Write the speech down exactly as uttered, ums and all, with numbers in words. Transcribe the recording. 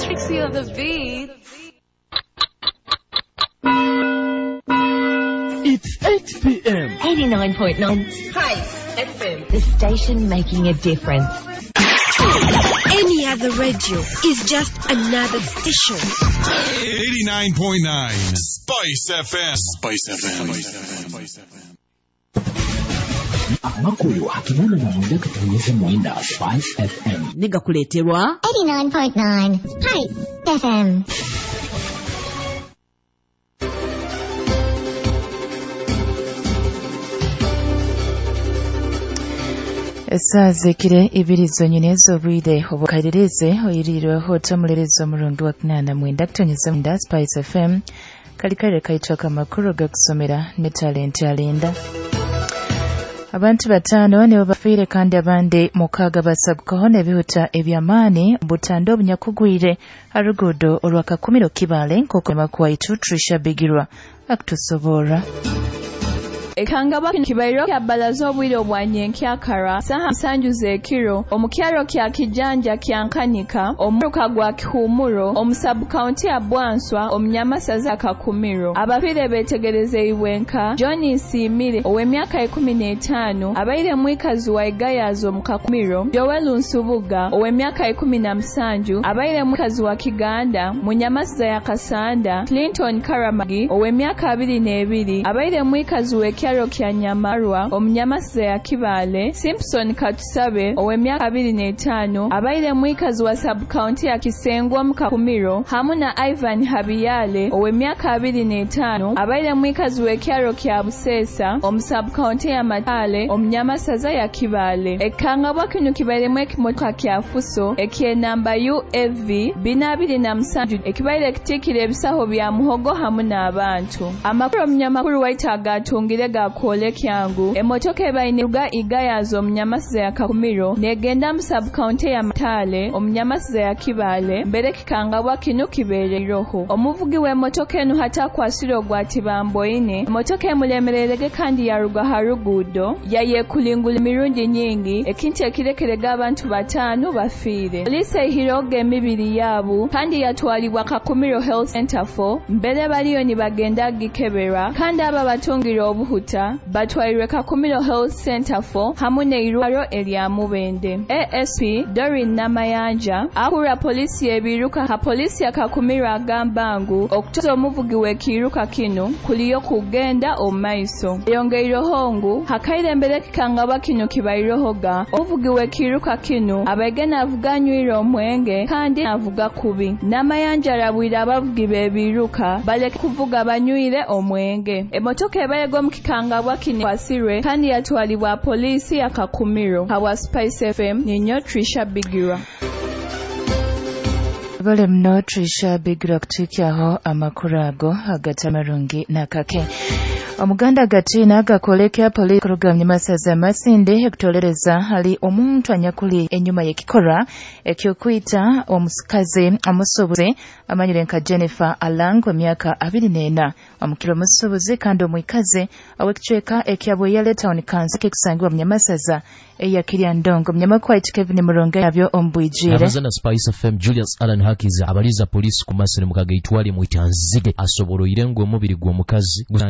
Trixie on the beat. It's eight p.m. eighty-nine point nine Spice F M. The station making a difference. Any other radio is just another station. eighty-nine point nine Spice F M. Spice F M. Spice F M. Amakulu hakinana na mwenda kutunyesha mwenda Spice F M. Nega kuleterwa eighty-nine point nine Spice F M. Esazekire ibirizo nyine z'obwire obukalirize oyiriro hotamulerezo murundi wa kinana mwenda kutonyeza mwenda Spice F M kalikare kaitoka makuru gakusomera ne talent alinda. Abantu batano ne bafire kandi abandi mukaga basabukaho nebihuta ebyamani butando obunyakugwire arugudo olwakakumiro kibale nkoko makwaito Trisha Bigirwa akutusobora. Ekangaba kibairo kya balazo obwire obwanye nkyakara saha sanjuze ekiro omukyalo kya kijanja kyankanika omuruka gwa kihumuro omusabu county ya Bwanswa omunyamasaza kakumiro abafire betegereze iwenka John Simire ow'emyaka ikumi n'etaano abaire mwikazi wa Igayazo mukakumiro Joel Nsubuga ow'emyaka ikumi na musanju abaire mwikazi wa Kiganda munyamasaza ya Kasanda Clinton Karamagi ow'emyaka abiri n'ebiri abaire mwikazi we Kyalo kya Nyamarwa omunyamasiza ya Kibale Simpson Katusabe ow'emyaka abiri n'etaano abaire mwikazi wa sub county ya Kisengwa mukakumiro hamuna Ivan Habiyale ow'emyaka abiri n'etaano abaire mwikazi we Kyalo kya Busesa omusub county ya Matale omunyamasaza ya Kibale ekangabwa kino kibaire mwe kimotoka kya Fuso ekie namba U F V binabiri na musanju ekibaire kitikire ebisaho bya muhogo hamuna abantu amakuru omunyamakuru waitaga atungire kole kyangu emotoka ebainiruga Igayazo omunyamasiza ya Kakumiro negenda mu sub county ya Matale omunyamasiza ya Kibale mbere kikangabwa kino kibere roho omuvugi we motoka eno hata kwasiro gwati bamboine motoka emulemererege kandi yaruga harugudo yaye kulingula mirundi nyingi ekinti ekirekerega abantu batano bafire polisi ihiroge emibiri yabo kandi yatwalibwa Kakumiro Health Center for mbere baliyo ni bagenda gikebera kandi aba batungire obuhuta batwairwe Kakumiro Health Center for hamune irwaro elya Mubende. A S P Dorin Namayanja akura polisi ebiruka ha polisi ya Kakumiro agambangu okutoza omuvugi we kiruka kino kuliyo kugenda omaiso yongeiro hongu hakaire mbere kikangaba kino kibairohoga omuvugi we kiruka kino abegena avuganywire omwenge kandi avuga kubi Namayanja arabwira abavugi bebiruka bale kuvuga banywire omwenge emotoka ebayego mukikanga wakini wasirwe kandi yatwalibwa polisi ya Kakumiro hawa Spice F M ninyo Trisha Bigirwa Bale mno Trisha Bigirwa kutukyaho amakurago agatamarungi nakake Omuganda gatina gakolekya polisi kurugamya masaza masinde ekutolereza hali omuntu anyakuli enyuma y'ekikora ekyokwita omusikaze omusoboze amanyire nka Jennifer Alang emyaka abiri n'ena omukiro omusoboze kandi omwikaze awekicweka ekyabwe ya Town Council kekusangibwa munyamasaza eyakirya ndongo munyamakwaiti Kevin Muronga yabyo ombwijire Abazana Spice F M Julius Allen Hakiza abaliza polisi ku masene mukagaitwali mu itanzige asobolo irengwe omubiri gwo mukazi